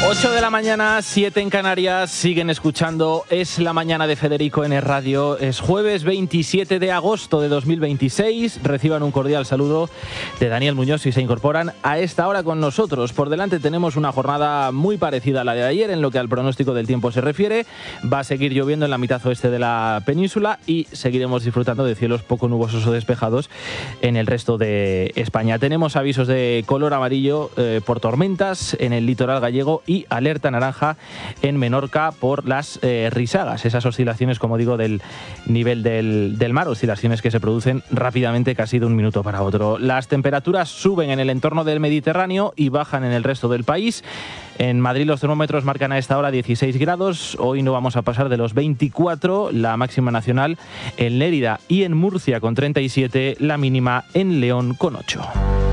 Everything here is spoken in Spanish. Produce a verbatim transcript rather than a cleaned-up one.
ocho de la mañana, siete en Canarias, siguen escuchando Es la Mañana de Federico en Radio. Es jueves veintisiete de agosto de dos mil veintiséis. Reciban un cordial saludo de Daniel Muñoz si se incorporan a esta hora con nosotros. Por delante tenemos una jornada muy parecida a la de ayer en lo que al pronóstico del tiempo se refiere. Va a seguir lloviendo en la mitad oeste de la península y seguiremos disfrutando de cielos poco nubosos o despejados en el resto de España. Tenemos avisos de color amarillo eh, por tormentas en el litoral gallego y y alerta naranja en Menorca por las eh, risagas, esas oscilaciones, como digo, del nivel del, del mar, oscilaciones que se producen rápidamente casi de un minuto para otro. Las temperaturas suben en el entorno del Mediterráneo y bajan en el resto del país. En Madrid los termómetros marcan a esta hora dieciséis grados, hoy no vamos a pasar de los veinticuatro, la máxima nacional en Lérida y en Murcia con treinta y siete, la mínima en León con ocho.